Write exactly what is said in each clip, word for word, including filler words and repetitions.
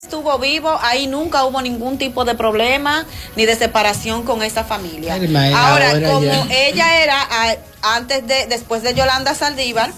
Estuvo vivo, ahí nunca hubo ningún tipo de problema ni de separación con esa familia. Ahora, ahora como ya. ella era, a, antes de, después de Yolanda Saldívar,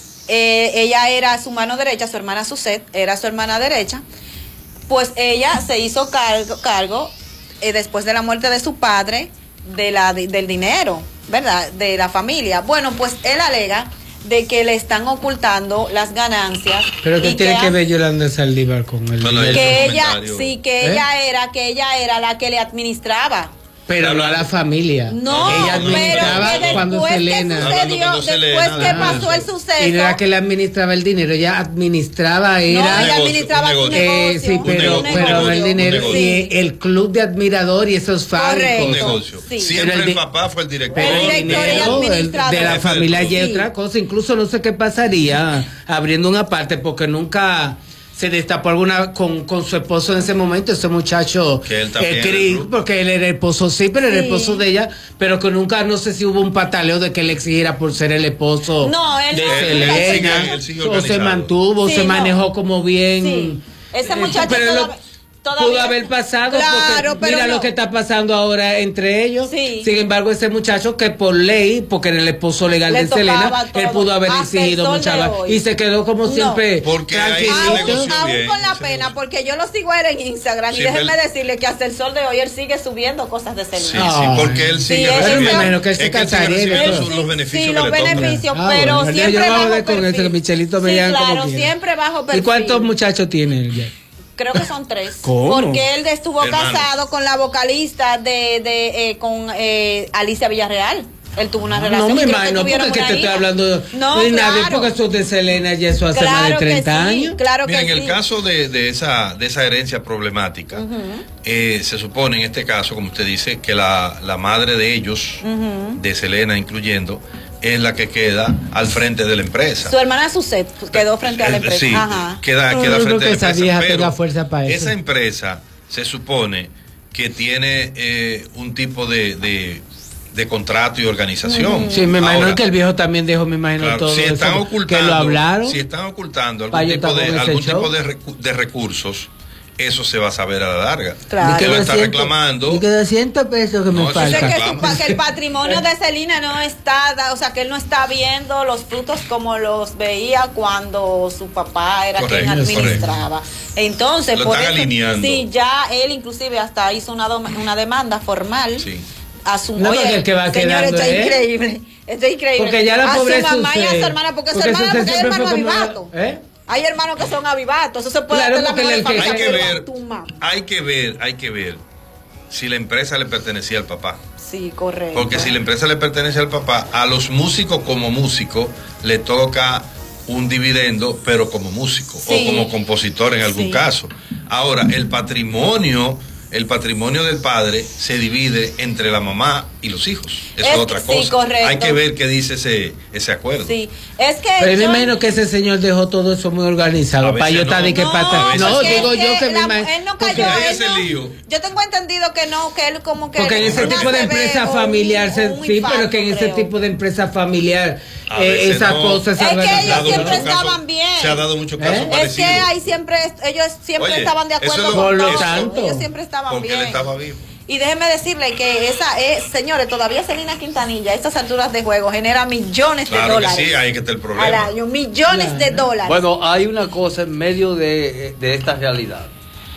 eh, ella era su mano derecha, su hermana Suset era su hermana derecha, pues ella se hizo cargo, cargo eh, después de la muerte de su padre, de la, de, del dinero, ¿verdad? De la familia. Bueno, pues él alega de que le están ocultando las ganancias. Pero que tiene que, que ver Yolanda Saldívar con el bueno, que ella sí que ¿Eh? ella era que ella era la que le administraba. Pero no a la familia. No, ella administraba pero que cuando Selena. Sucedió, después Selena, que pasó el suceso. Y no era que le administraba el dinero, ella administraba era. No, ella administraba un negocio. Eh, sí, pero, pero no el dinero. Y el club de admirador y esos fábricos. Un negocio. Sí. Siempre el, el papá fue el director. El director y administrador. De la familia y otra cosa. Incluso no sé qué pasaría abriendo una parte porque nunca se destapó alguna con, con su esposo en ese momento, ese muchacho que él también eh, Chris, porque él era el esposo, sí, pero sí. era el esposo de ella, pero que nunca, no sé si hubo un pataleo de que él exigiera por ser el esposo no, él de no, Selena, él sigue, él sigue o se mantuvo, sí, se manejó no. como bien. Sí. Ese muchacho pero toda, lo, todavía pudo haber pasado, claro, porque mira no. lo que está pasando ahora entre ellos. Sí. Sin embargo, ese muchacho que por ley, porque era el esposo legal Le de Selena, todo. él pudo haber Hasta exigido mucha más. Y se quedó como no. siempre porque aún, bien, aún con la pena, porque yo lo sigo en Instagram sí, y déjenme él... decirle que hasta el sol de hoy él sigue subiendo cosas de Selena. Sí, sí, porque él sigue sí, pero me imagino que él se cansaría los beneficios. Sí, los beneficios, ah, pero bueno, siempre yo bajo de con eso, que Michelito me sí, llaman claro, como siempre bajo perfil. ¿Y cuántos muchachos tiene él ya? Creo que son tres. ¿Cómo? Porque él estuvo Hermano. casado con la vocalista de, de eh, con eh, Alicia Villarreal. Él tuvo una relación. No me imagino, porque que te estoy hablando no, de claro. nadie, porque eso de Selena y eso hace claro más de treinta sí, años. Claro Mira, que en el sí. caso de, de, esa, de esa herencia problemática, uh-huh. eh, se supone en este caso, como usted dice, que la, la madre de ellos, uh-huh. de Selena incluyendo, es la que queda al frente de la empresa. Su hermana Suset quedó frente a la empresa. Sí, Ajá. queda, queda no, frente a la esa empresa. Vieja pero tenga fuerza para eso. Esa empresa se supone que tiene eh, un tipo de, de, de contrato y organización. Mm. Sí, me imagino Ahora, que el viejo también dejó, me imagino, claro, todo si están eso, ocultando, que lo hablaron. Si están ocultando algún tipo de, algún tipo de, recu de recursos, eso se va a saber a la larga. Claro. Que lo está reclamando. Y que doscientos pesos que no, me falta. Que, su, que el patrimonio de Selena no está, o sea, que él no está viendo los frutos como los veía cuando su papá era correcto, quien administraba. Correcto. Entonces, lo por están eso, alineando. Sí, ya él inclusive hasta hizo una, una demanda formal. Sí. A su no, oye, el que va señor, esto es ¿eh? increíble. Esto es increíble. Porque ya la a pobre su mamá Suced, y a su hermana, porque, porque su hermana, porque hay hermanos avivatos. ¿Eh? Hay hermanos que son avivatos, eso se puede claro, hacer la mejor hay familia que ver, hay que ver, hay que ver si la empresa le pertenecía al papá. Sí, correcto. Porque si la empresa le pertenece al papá, a los músicos como músicos le toca un dividendo, pero como músico sí. o como compositor en algún sí. caso. Ahora, el patrimonio, el patrimonio del padre se divide entre la mamá y los hijos. Eso es, es otra cosa. Sí, correcto. Hay que ver qué dice ese, ese acuerdo. Sí, es que pero yo... me imagino que ese señor dejó todo eso muy organizado. Para yo estar de que pata. No, digo yo que, que me imagino. Él no cayó él no, lío. Yo tengo entendido que no, que él como que. Porque en ese tipo de empresa familiar, se, un sí, pero que en ese creo. tipo de empresa familiar, eh, esa no. cosa. Es que ellos siempre estaban caso, bien. Se ha dado muchos casos ¿Eh? parecidos. Es que ahí siempre, ellos siempre Oye, estaban de acuerdo lo, con lo todo. tanto. Ellos siempre estaban porque bien. Porque él estaba vivo. Y déjeme decirle que esa es, señores, todavía Selena Quintanilla a estas alturas de juego genera millones claro de dólares. Que sí, ahí que está el problema. Al año, millones claro. de dólares. Bueno, hay una cosa en medio de, de esta realidad.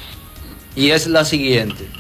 Y es la siguiente.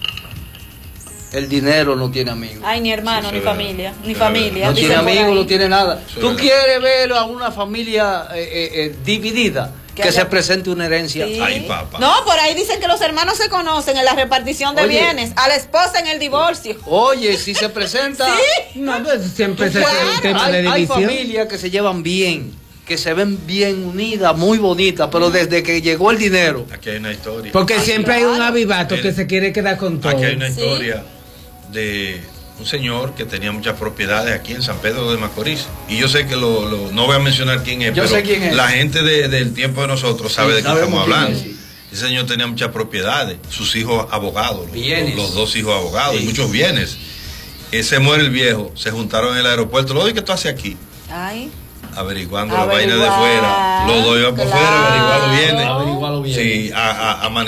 El dinero no tiene amigos. Ay, ni hermano, sí, ni familia, ni familia. No tiene amigos, no tiene nada. Eso ¿Tú quieres ver a una familia eh, eh, eh, dividida? Que haya... se presente una herencia. Sí. Ay, papá. No, por ahí dicen que los hermanos se conocen en la repartición de oye, bienes, a la esposa en el divorcio. Oye, si se presenta... ¿Sí? No, pues siempre se claro. el tema hay, de división. Hay familias que se llevan bien, que se ven bien unidas, muy bonitas, pero desde que llegó el dinero... Aquí hay una historia. Porque ah, siempre claro. hay un avivato Mira, que se quiere quedar con todo. Aquí hay una historia ¿Sí? de... un señor que tenía muchas propiedades aquí en San Pedro de Macorís. Y yo sé que lo, lo no voy a mencionar quién es, yo pero sé quién es. La gente de, del tiempo de nosotros sabe sí, de qué estamos hablando. Es, sí. Ese señor tenía muchas propiedades, sus hijos abogados, bienes. Los, los dos hijos abogados, sí. muchos bienes. Ese muere el viejo, se juntaron en el aeropuerto. Lo que tú haces aquí. Ay. averiguando la vaina de fuera. Los dos iban para afuera, averiguarlo viene. Averiguarlo bien. Sí, a, a, a manejar.